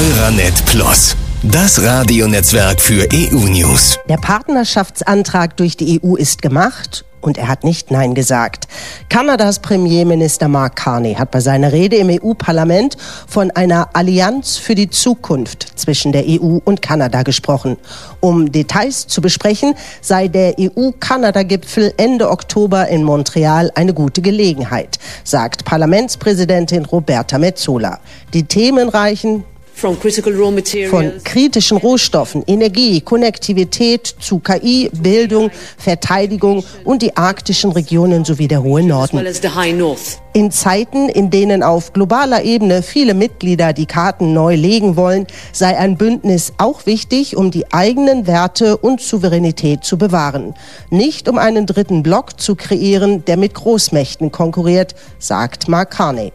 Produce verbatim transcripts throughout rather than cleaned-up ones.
Euranet Plus, das Radionetzwerk für E U-News. Der Partnerschaftsantrag durch die E U ist gemacht und er hat nicht Nein gesagt. Kanadas Premierminister Mark Carney hat bei seiner Rede im E U-Parlament von einer Allianz für die Zukunft zwischen der E U und Kanada gesprochen. Um Details zu besprechen, sei der E U-Kanada-Gipfel Ende Oktober in Montreal eine gute Gelegenheit, sagt Parlamentspräsidentin Roberta Metsola. Die Themen reichen von kritischen Rohstoffen, Energie, Konnektivität zu K I, Bildung, Verteidigung und die arktischen Regionen sowie der hohe Norden. In Zeiten, in denen auf globaler Ebene viele Mitglieder die Karten neu legen wollen, sei ein Bündnis auch wichtig, um die eigenen Werte und Souveränität zu bewahren. Nicht um einen dritten Block zu kreieren, der mit Großmächten konkurriert, sagt Mark Carney.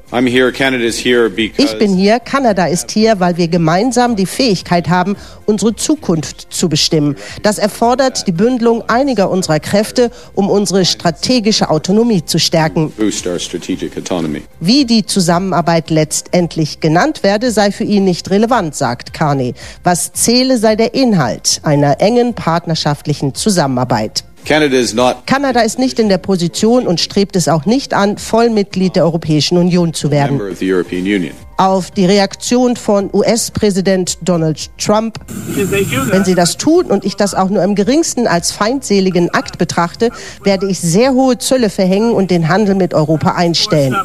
Ich bin hier, Kanada ist hier, weil wir gemeinsam die Fähigkeit haben, unsere Zukunft zu bestimmen. Das erfordert die Bündelung einiger unserer Kräfte, um unsere strategische Autonomie zu stärken. Wie die Zusammenarbeit letztendlich genannt werde, sei für ihn nicht relevant, sagt Carney. Was zähle, sei der Inhalt einer engen partnerschaftlichen Zusammenarbeit. Kanada ist nicht in der Position und strebt es auch nicht an, Vollmitglied der Europäischen Union zu werden. Auf die Reaktion von U S-Präsident Donald Trump: Wenn Sie das tun und ich das auch nur im geringsten als feindseligen Akt betrachte, werde ich sehr hohe Zölle verhängen und den Handel mit Europa einstellen,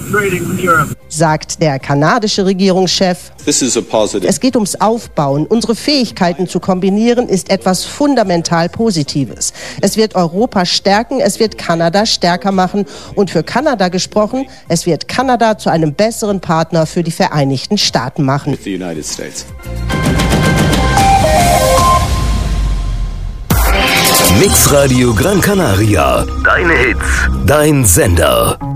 sagt der kanadische Regierungschef. Es geht ums Aufbauen. Unsere Fähigkeiten zu kombinieren ist etwas fundamental Positives. Es wird Europa stärken, es wird Kanada stärker machen und für Kanada gesprochen, es wird Kanada zu einem besseren Partner für die Vereinigten Staaten machen. Mix Radio Gran Canaria. Deine Hits, dein Sender.